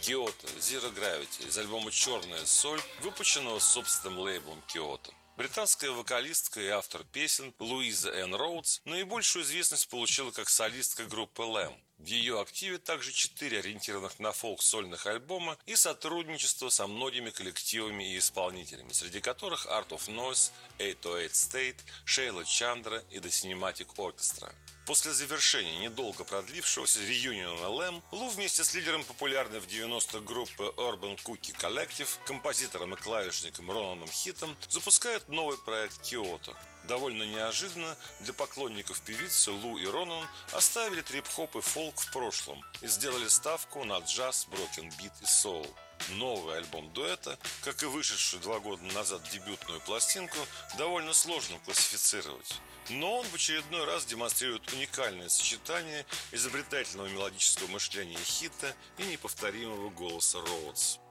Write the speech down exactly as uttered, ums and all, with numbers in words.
Kyoto Zero Gravity из альбома «Черная соль», выпущенного собственным лейблом Kyoto. Британская вокалистка и автор песен Луиза Энн Роудс наибольшую известность получила как солистка группы Lamb. В ее активе также четыре ориентированных на фолк сольных альбома и сотрудничество со многими коллективами и исполнителями, среди которых Art of Noise, восемь ноль восемь State, Шейла Чандра и The Cinematic Orchestra. После завершения недолго продлившегося реюниона Lamb, Лу вместе с лидером популярной в девяностых группы Urban Cookie Collective, композитором и клавишником Ронаном Хитом, запускает новый проект Kyoto. Довольно неожиданно для поклонников певицы Лу и Ронан оставили трип-хоп и фолк в прошлом и сделали ставку на джаз, брокен-бит и соул. Новый альбом дуэта, как и вышедшую два года назад дебютную пластинку, довольно сложно классифицировать. Но он в очередной раз демонстрирует уникальное сочетание изобретательного мелодического мышления Хита и неповторимого голоса Роудс.